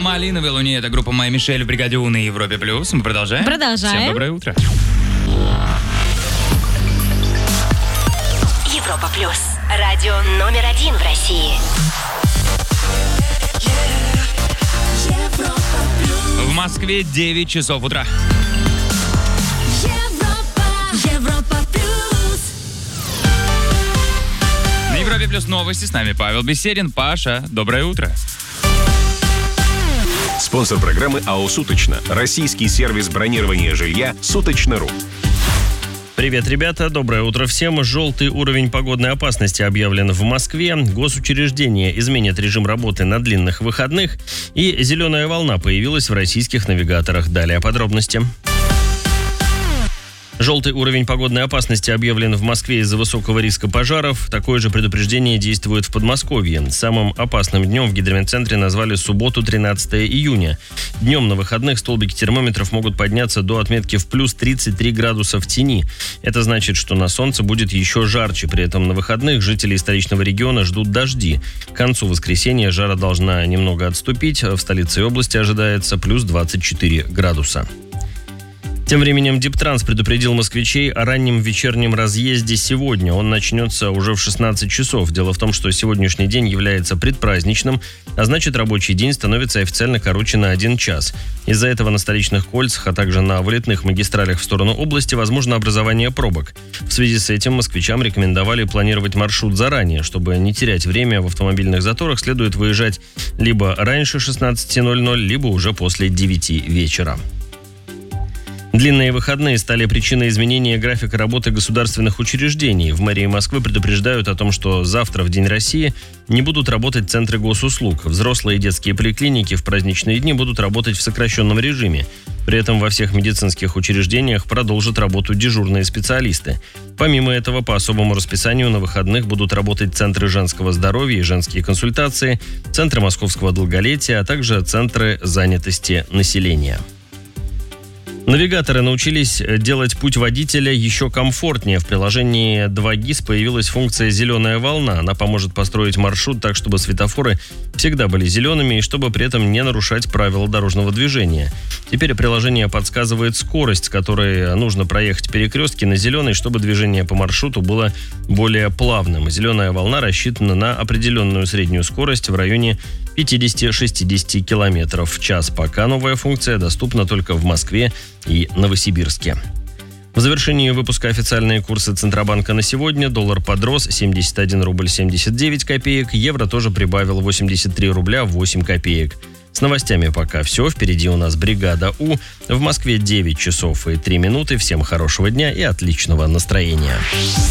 «Малиновой луне». Это группа Майя Мишель в бригаде У на Европе+. Мы продолжаем. Всем доброе утро. Европа+. Радио номер 1 в России. В Москве 9 часов утра. На Европе Плюс новости. С нами Павел Беседин. Паша, доброе утро. Спонсор программы АО «Суточно». Российский сервис бронирования жилья «Суточно.ру». Привет, ребята. Доброе утро всем. Желтый уровень погодной опасности объявлен в Москве. Госучреждения изменят режим работы на длинных выходных. И зеленая волна появилась в российских навигаторах. Далее подробности. Желтый уровень погодной опасности объявлен в Москве из-за высокого риска пожаров. Такое же предупреждение действует в Подмосковье. Самым опасным днем в гидрометцентре назвали субботу, 13 июня. Днем на выходных столбики термометров могут подняться до отметки в плюс 33 градуса в тени. Это значит, что на солнце будет еще жарче. При этом на выходных жители столичного региона ждут дожди. К концу воскресенья жара должна немного отступить. В столице и области ожидается плюс 24 градуса. Тем временем Диптранс предупредил москвичей о раннем вечернем разъезде сегодня. Он начнется уже в 16 часов. Дело в том, что сегодняшний день является предпраздничным, а значит, рабочий день становится официально короче на 1 час. Из-за этого на столичных кольцах, а также на вылетных магистралях в сторону области возможно образование пробок. В связи с этим москвичам рекомендовали планировать маршрут заранее. Чтобы не терять время в автомобильных заторах, следует выезжать либо раньше 16:00, либо уже после 9 вечера. Длинные выходные стали причиной изменения графика работы государственных учреждений. В мэрии Москвы предупреждают о том, что завтра, в День России, не будут работать центры госуслуг. Взрослые и детские поликлиники в праздничные дни будут работать в сокращенном режиме. При этом во всех медицинских учреждениях продолжат работу дежурные специалисты. Помимо этого, по особому расписанию на выходных будут работать центры женского здоровья и женские консультации, центры московского долголетия, а также центры занятости населения. Навигаторы научились делать путь водителя еще комфортнее. В приложении 2GIS появилась функция «Зеленая волна». Она поможет построить маршрут так, чтобы светофоры всегда были зелеными и чтобы при этом не нарушать правила дорожного движения. Теперь приложение подсказывает скорость, с которой нужно проехать перекрестки на зеленый, чтобы движение по маршруту было более плавным. «Зеленая волна» рассчитана на определенную среднюю скорость в районе 50-60 км в час. Пока новая функция доступна только в Москве и Новосибирске. В завершении выпуска официальные курсы Центробанка на сегодня. Доллар подрос 71 рубль 79 копеек. Евро тоже прибавил 83 рубля 8 копеек. С новостями пока все. Впереди у нас бригада У. В Москве 9 часов и 3 минуты. Всем хорошего дня и отличного настроения.